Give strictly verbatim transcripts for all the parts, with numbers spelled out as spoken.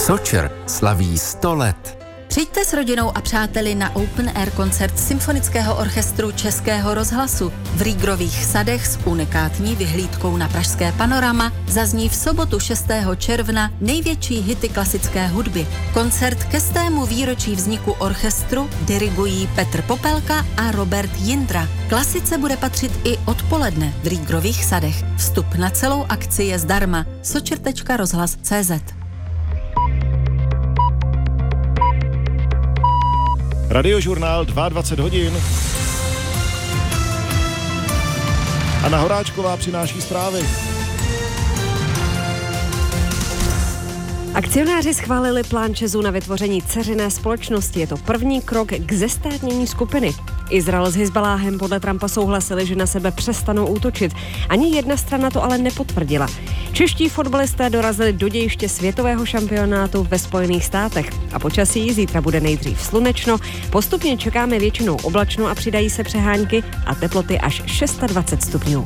Sočer slaví sto let. Přijďte s rodinou a přáteli na Open Air koncert Symfonického orchestru Českého rozhlasu. V Rýgrových sadech s unikátní vyhlídkou na pražské panorama zazní v sobotu šestého června největší hity klasické hudby. Koncert ke stému výročí vzniku orchestru dirigují Petr Popelka a Robert Jindra. Klasice bude patřit i odpoledne v Rýgrových sadech. Vstup na celou akci je zdarma. sočer tečka rozhlas tečka cé zet. Radiožurnál dvacet dva hodin. Anna Horáčková přináší zprávy. Akcionáři schválili plán ČEZu na vytvoření dceřiné společnosti. Je to první krok k zestátnění skupiny. Izrael s Hizbaláhem podle Trumpa souhlasili, že na sebe přestanou útočit. Ani jedna strana to ale nepotvrdila. Čeští fotbalisté dorazili do dějiště světového šampionátu ve Spojených státech. A počasí zítra bude nejdřív slunečno, postupně čekáme většinou oblačno a přidají se přehánky a teploty až dvacet šest stupňů.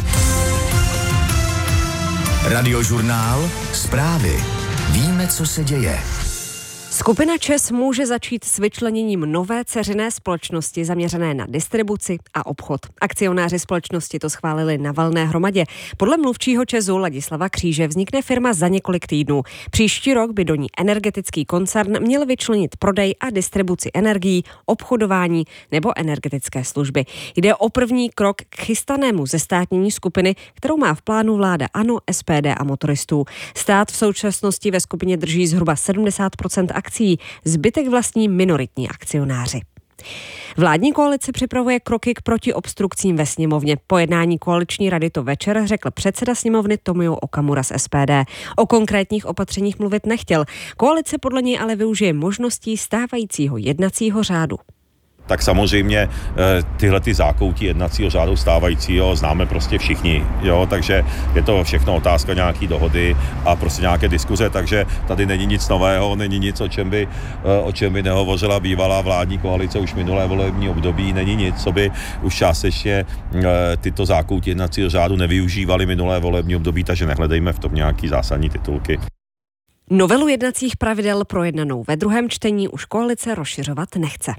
Radiožurnál zprávy. Víme, co se děje. Skupina ČEZ může začít s vyčleněním nové dceřiné společnosti zaměřené na distribuci a obchod. Akcionáři společnosti to schválili na valné hromadě. Podle mluvčího ČEZu Ladislava Kříže vznikne firma za několik týdnů. Příští rok by do ní energetický koncern měl vyčlenit prodej a distribuci energií, obchodování nebo energetické služby. Jde o první krok k chystanému zestátnění skupiny, kterou má v plánu vláda ANO, S P D a motoristů. Stát v současnosti ve skupině drží zhruba sedmdesát procent akcí, zbytek vlastní minoritní akcionáři. Vládní koalice připravuje kroky k protiobstrukcím ve sněmovně. Po jednání koaliční rady to večer řekl předseda sněmovny Tomio Okamura z S P D. O konkrétních opatřeních mluvit nechtěl. Koalice podle něj ale využije možností stávajícího jednacího řádu. Tak samozřejmě tyhle ty zákoutí jednacího řádu stávajícího známe prostě všichni, jo, takže je to všechno otázka nějaký dohody a prostě nějaké diskuze, takže tady není nic nového, není nic, o čem by, o čem by nehovořila bývalá vládní koalice už minulé volební období, není nic, co by už částečně tyto zákoutí jednacího řádu nevyužívali minulé volební období, takže nehledejme v tom nějaký zásadní titulky. Novelu jednacích pravidel projednanou ve druhém čtení už koalice rozšiřovat nechce.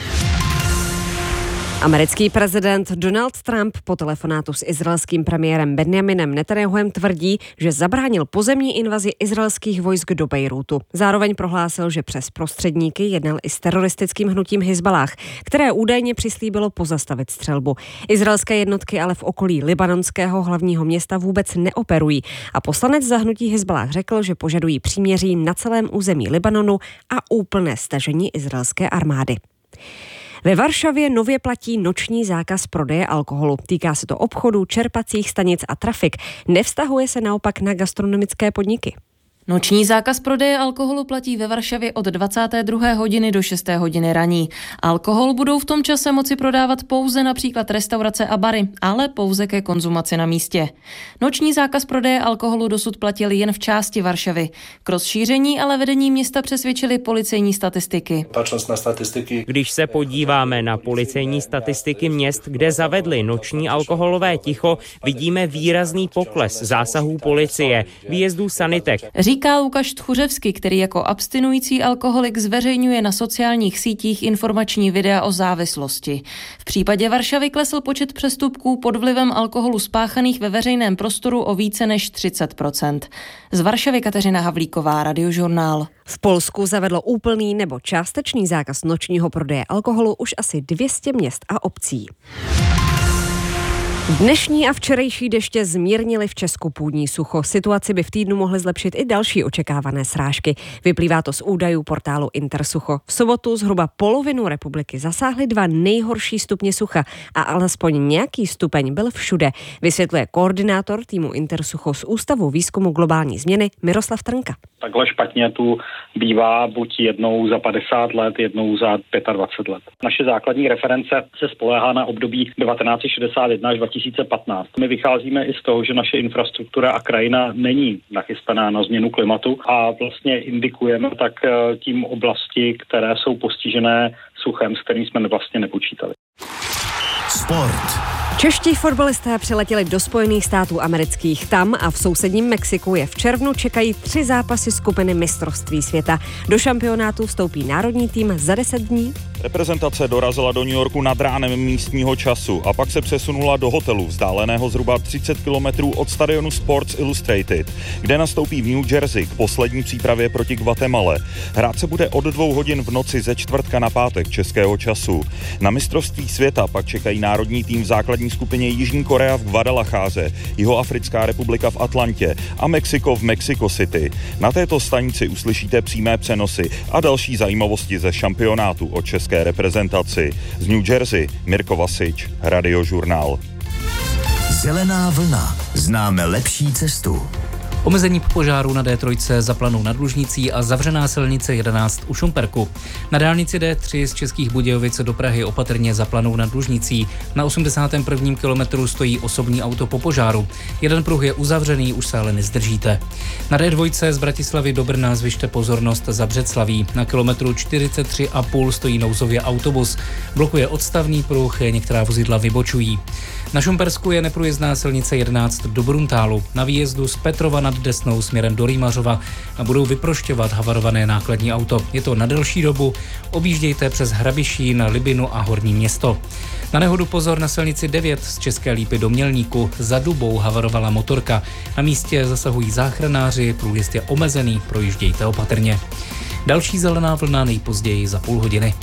Americký prezident Donald Trump po telefonátu s izraelským premiérem Benjaminem Netanjahuem tvrdí, že zabránil pozemní invazi izraelských vojsk do Bejrútu. Zároveň prohlásil, že přes prostředníky jednal i s teroristickým hnutím Hizbalách, které údajně přislíbilo pozastavit střelbu. Izraelské jednotky ale v okolí libanonského hlavního města vůbec neoperují a poslanec za hnutí Hizbalách řekl, že požadují příměří na celém území Libanonu a úplné stažení izraelské armády. Ve Varšavě nově platí noční zákaz prodeje alkoholu. Týká se to obchodů, čerpacích stanic a trafik. Nevztahuje se naopak na gastronomické podniky. Noční zákaz prodeje alkoholu platí ve Varšavě od dvacáté druhé hodiny do šesté hodiny raní. Alkohol budou v tom čase moci prodávat pouze například restaurace a bary, ale pouze ke konzumaci na místě. Noční zákaz prodeje alkoholu dosud platil jen v části Varšavy. K rozšíření ale vedení města přesvědčili policejní statistiky. Když se podíváme na policejní statistiky měst, kde zavedli noční alkoholové ticho, vidíme výrazný pokles zásahů policie, výjezdů sanitek. Říká Lukáš Tchuřevský, který jako abstinující alkoholik zveřejňuje na sociálních sítích informační videa o závislosti. V případě Varšavy klesl počet přestupků pod vlivem alkoholu spáchaných ve veřejném prostoru o více než třicet procent. Z Varšavy Kateřina Havlíková, Radiožurnál. V Polsku zavedlo úplný nebo částečný zákaz nočního prodeje alkoholu už asi dvě stě měst a obcí. Dnešní a včerejší deště zmírnily v Česku půdní sucho. Situaci by v týdnu mohly zlepšit i další očekávané srážky. Vyplývá to z údajů portálu Intersucho. V sobotu zhruba polovinu republiky zasáhly dva nejhorší stupně sucha a alespoň nějaký stupeň byl všude, vysvětluje koordinátor týmu Intersucho z Ústavu výzkumu globální změny Miroslav Trnka. Takhle špatně tu bývá buď jednou za padesát let, jednou za dvacet pět let. Naše základní reference se spoléhá na období devatenáct set šedesát jedna až dva tisíce patnáct. My vycházíme i z toho, že naše infrastruktura a krajina není nachystaná na změnu klimatu a vlastně indikujeme tak tím oblasti, které jsou postižené suchem, s kterým jsme vlastně nepočítali. Sport. Čeští fotbalisté přiletěli do Spojených států amerických. Tam a v sousedním Mexiku je v červnu čekají tři zápasy skupiny mistrovství světa. Do šampionátu vstoupí národní tým za deset dní. Reprezentace dorazila do New Yorku nad ránem místního času a pak se přesunula do hotelu vzdáleného zhruba třicet kilometrů od stadionu Sports Illustrated, kde nastoupí v New Jersey k poslední přípravě proti Guatemale. Hrát se bude od dvou hodin v noci ze čtvrtka na pátek českého času. Na mistrovství světa pak čekají národní tým v základní skupině Jižní Korea v Guadalajare, Jihoafrická republika v Atlantě a Mexiko v Mexico City. Na této stanici uslyšíte přímé přenosy a další zajímavosti ze šampionátu o české reprezentaci. Z New Jersey Mirko Vasič, Radiožurnál. Zelená vlna. Známe lepší cestu. Omezení požáru na D tři za Planou nad Lužnicí a zavřená silnice jedenáct u Šumperku. Na dálnici D tři z Českých Budějovic do Prahy opatrně za Planou nad Lužnicí. Na osmdesátém prvním kilometru stojí osobní auto po požáru. Jeden pruh je uzavřený, už se ale nezdržíte. Na D dva z Bratislavy do Brna zvyšte pozornost za Břeclaví. Na kilometru čtyřicet tři a půl stojí nouzově autobus. Blokuje odstavný pruh, některá vozidla vybočují. Na Šumpersku je neprůjezdná silnice jedenáct do Bruntálu. Na výjezdu z Petrova nad Desnou směrem do Rýmařova budou vyprošťovat havarované nákladní auto. Je to na delší dobu. Objíždějte přes Hrabišín, Libinu a Horní Město. Na nehodu pozor na silnici devět z České Lípy do Mělníku. Za Dubou havarovala motorka. Na místě zasahují záchranáři, průjezd je omezený, projíždějte opatrně. Další zelená vlna nejpozději za půl hodiny.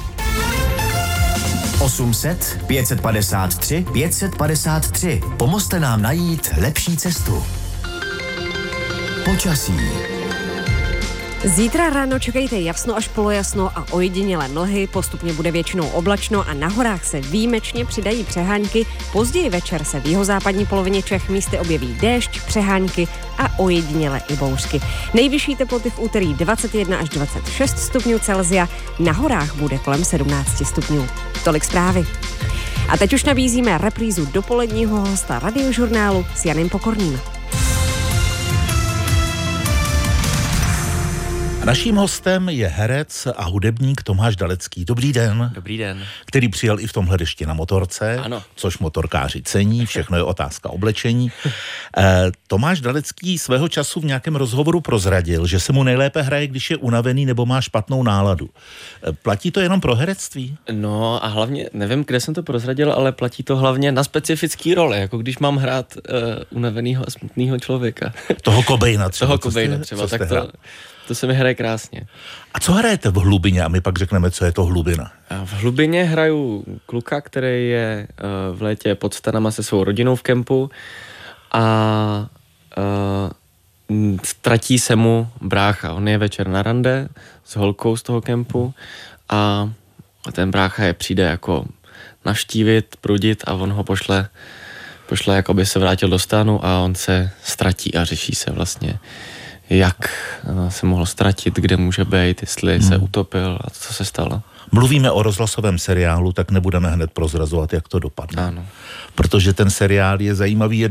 osm set, pět set padesát tři, pět set padesát tři. Pomozte nám najít lepší cestu. Počasí. Zítra ráno čekejte jasno až polojasno a ojedinělé mlhy, postupně bude většinou oblačno a na horách se výjimečně přidají přehánky, později večer se v jihozápadní polovině Čech místy objeví déšť, přehánky a ojedinělé i bouřky. Nejvyšší teploty v úterý dvacet jedna až dvacet šest stupňů Celsia, na horách bude kolem sedmnáct stupňů. Tolik zprávy. A teď už nabízíme reprízu dopoledního hosta Radiožurnálu s Janem Pokorným. Naším hostem je herec a hudebník Tomáš Dalecký. Dobrý den. Dobrý den. Který přijel i v tomhle dešti na motorce, ano. Což motorkáři cení, všechno je otázka oblečení. E, Tomáš Dalecký svého času v nějakém rozhovoru prozradil, že se mu nejlépe hraje, když je unavený nebo má špatnou náladu. E, platí to jenom pro herectví? No a hlavně, nevím, kde jsem to prozradil, ale platí to hlavně na specifický role, jako když mám hrát uh, unavenýho a smutného člověka. Toho Cobaina třeba. Toho Cobaina třeba, tak to... To se mi hraje krásně. A co hrajete v hlubině? A my pak řekneme, co je to hlubina. V hlubině hraju kluka, který je uh, v létě pod stanama se svou rodinou v kempu a uh, ztratí se mu brácha. On je večer na rande s holkou z toho kempu a ten brácha je přijde jako navštívit, prudit a on ho pošle, pošle jako by se vrátil do stanu a on se ztratí a řeší se vlastně, jak se mohl ztratit, kde může být, jestli hmm. se utopil a co se stalo. Mluvíme o rozhlasovém seriálu, tak nebudeme hned prozrazovat, jak to dopadne. Ano. Protože ten seriál je zajímavý